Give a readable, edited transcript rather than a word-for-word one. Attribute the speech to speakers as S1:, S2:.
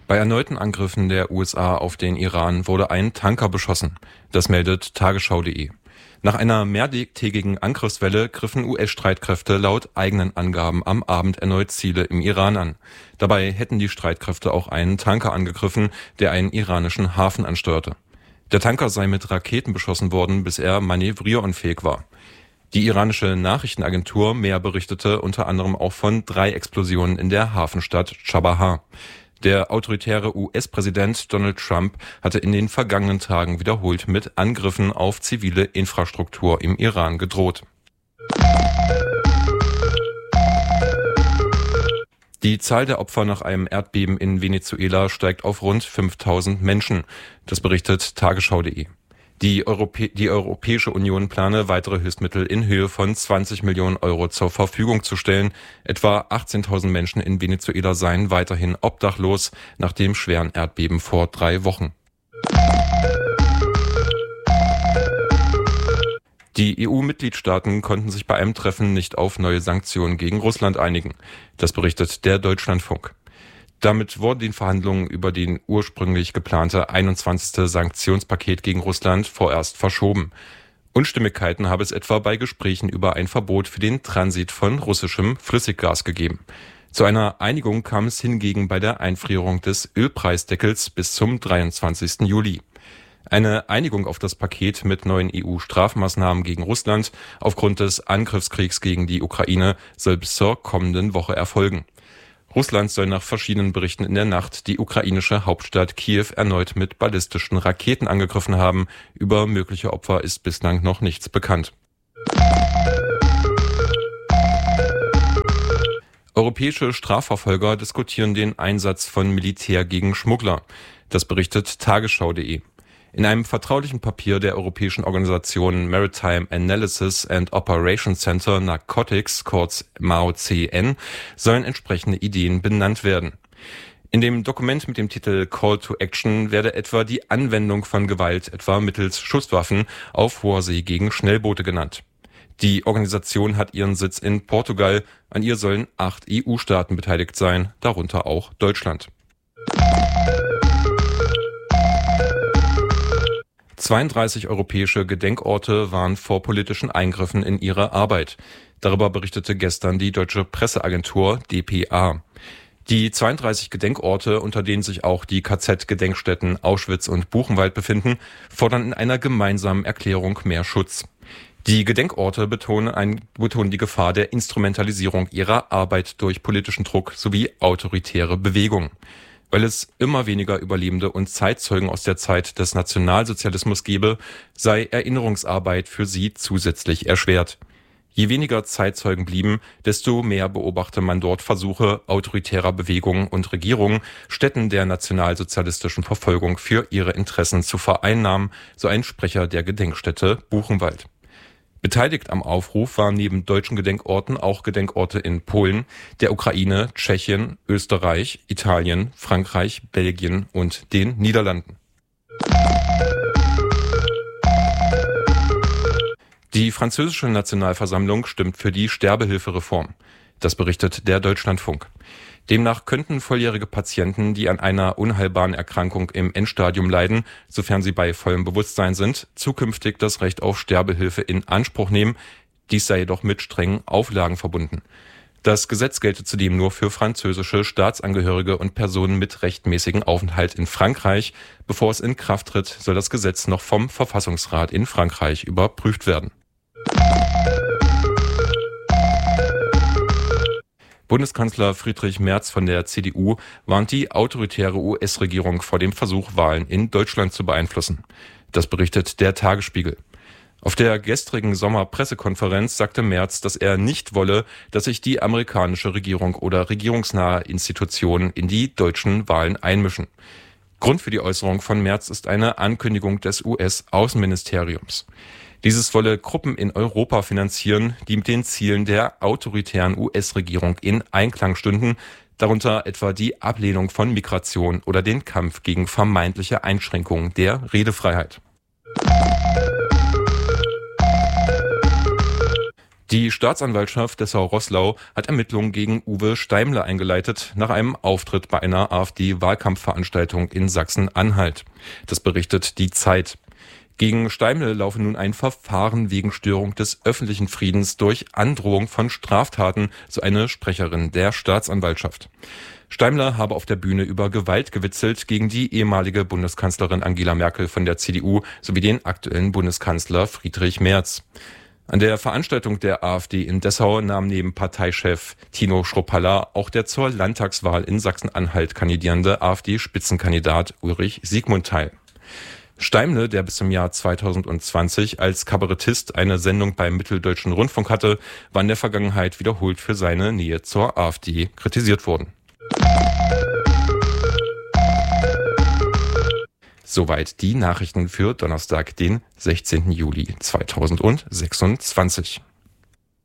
S1: Bei erneuten Angriffen der USA auf den Iran wurde ein Tanker beschossen. Das meldet Tagesschau.de. Nach einer mehrtägigen Angriffswelle griffen US-Streitkräfte laut eigenen Angaben am Abend erneut Ziele im Iran an. Dabei hätten die Streitkräfte auch einen Tanker angegriffen, der einen iranischen Hafen ansteuerte. Der Tanker sei mit Raketen beschossen worden, bis er manövrierunfähig war. Die iranische Nachrichtenagentur Mehr berichtete unter anderem auch von 3 Explosionen in der Hafenstadt Chabahar. Der autoritäre US-Präsident Donald Trump hatte in den vergangenen Tagen wiederholt mit Angriffen auf zivile Infrastruktur im Iran gedroht. Die Zahl der Opfer nach einem Erdbeben in Venezuela steigt auf rund 5.000 Menschen. Das berichtet Tagesschau.de. Die Europäische Union plane, weitere Hilfsmittel in Höhe von 20 Millionen Euro zur Verfügung zu stellen. Etwa 18.000 Menschen in Venezuela seien weiterhin obdachlos nach dem schweren Erdbeben vor 3 Wochen. Die EU-Mitgliedstaaten konnten sich bei einem Treffen nicht auf neue Sanktionen gegen Russland einigen. Das berichtet der Deutschlandfunk. Damit wurden die Verhandlungen über den ursprünglich geplante 21. Sanktionspaket gegen Russland vorerst verschoben. Unstimmigkeiten habe es etwa bei Gesprächen über ein Verbot für den Transit von russischem Flüssiggas gegeben. Zu einer Einigung kam es hingegen bei der Einfrierung des Ölpreisdeckels bis zum 23. Juli. Eine Einigung auf das Paket mit neuen EU-Strafmaßnahmen gegen Russland aufgrund des Angriffskriegs gegen die Ukraine soll bis zur kommenden Woche erfolgen. Russland soll nach verschiedenen Berichten in der Nacht die ukrainische Hauptstadt Kiew erneut mit ballistischen Raketen angegriffen haben. Über mögliche Opfer ist bislang noch nichts bekannt. Europäische Strafverfolger diskutieren den Einsatz von Militär gegen Schmuggler. Das berichtet Tagesschau.de. In einem vertraulichen Papier der europäischen Organisation Maritime Analysis and Operations Center Narcotics, kurz MAOCN, sollen entsprechende Ideen benannt werden. In dem Dokument mit dem Titel Call to Action werde etwa die Anwendung von Gewalt, etwa mittels Schusswaffen, auf hoher See gegen Schnellboote genannt. Die Organisation hat ihren Sitz in Portugal. An ihr sollen 8 EU-Staaten beteiligt sein, darunter auch Deutschland. 32 europäische Gedenkorte waren vor politischen Eingriffen in ihre Arbeit. Darüber berichtete gestern die deutsche Presseagentur dpa. Die 32 Gedenkorte, unter denen sich auch die KZ-Gedenkstätten Auschwitz und Buchenwald befinden, fordern in einer gemeinsamen Erklärung mehr Schutz. Die Gedenkorte betonen die Gefahr der Instrumentalisierung ihrer Arbeit durch politischen Druck sowie autoritäre Bewegungen. Weil es immer weniger Überlebende und Zeitzeugen aus der Zeit des Nationalsozialismus gebe, sei Erinnerungsarbeit für sie zusätzlich erschwert. Je weniger Zeitzeugen blieben, desto mehr beobachte man dort Versuche autoritärer Bewegungen und Regierungen, Stätten der nationalsozialistischen Verfolgung für ihre Interessen zu vereinnahmen, so ein Sprecher der Gedenkstätte Buchenwald. Beteiligt am Aufruf waren neben deutschen Gedenkorten auch Gedenkorte in Polen, der Ukraine, Tschechien, Österreich, Italien, Frankreich, Belgien und den Niederlanden. Die französische Nationalversammlung stimmt für die Sterbehilfereform. Das berichtet der Deutschlandfunk. Demnach könnten volljährige Patienten, die an einer unheilbaren Erkrankung im Endstadium leiden, sofern sie bei vollem Bewusstsein sind, zukünftig das Recht auf Sterbehilfe in Anspruch nehmen. Dies sei jedoch mit strengen Auflagen verbunden. Das Gesetz gelte zudem nur für französische Staatsangehörige und Personen mit rechtmäßigem Aufenthalt in Frankreich. Bevor es in Kraft tritt, soll das Gesetz noch vom Verfassungsrat in Frankreich überprüft werden. Bundeskanzler Friedrich Merz von der CDU warnt die autoritäre US-Regierung vor dem Versuch, Wahlen in Deutschland zu beeinflussen. Das berichtet der Tagesspiegel. Auf der gestrigen Sommerpressekonferenz sagte Merz, dass er nicht wolle, dass sich die amerikanische Regierung oder regierungsnahe Institutionen in die deutschen Wahlen einmischen. Grund für die Äußerung von Merz ist eine Ankündigung des US-Außenministeriums. Dieses wolle Gruppen in Europa finanzieren, die mit den Zielen der autoritären US-Regierung in Einklang stünden, darunter etwa die Ablehnung von Migration oder den Kampf gegen vermeintliche Einschränkungen der Redefreiheit. Die Staatsanwaltschaft Dessau-Roßlau hat Ermittlungen gegen Uwe Steimle eingeleitet nach einem Auftritt bei einer AfD-Wahlkampfveranstaltung in Sachsen-Anhalt. Das berichtet die Zeit. Gegen Steimle laufe nun ein Verfahren wegen Störung des öffentlichen Friedens durch Androhung von Straftaten, so eine Sprecherin der Staatsanwaltschaft. Steimle habe auf der Bühne über Gewalt gewitzelt gegen die ehemalige Bundeskanzlerin Angela Merkel von der CDU sowie den aktuellen Bundeskanzler Friedrich Merz. An der Veranstaltung der AfD in Dessau nahm neben Parteichef Tino Schruppalla auch der zur Landtagswahl in Sachsen-Anhalt kandidierende AfD-Spitzenkandidat Ulrich Siegmund teil. Steimle, der bis zum Jahr 2020 als Kabarettist eine Sendung beim Mitteldeutschen Rundfunk hatte, war in der Vergangenheit wiederholt für seine Nähe zur AfD kritisiert worden. Soweit die Nachrichten für Donnerstag, den 16. Juli 2026.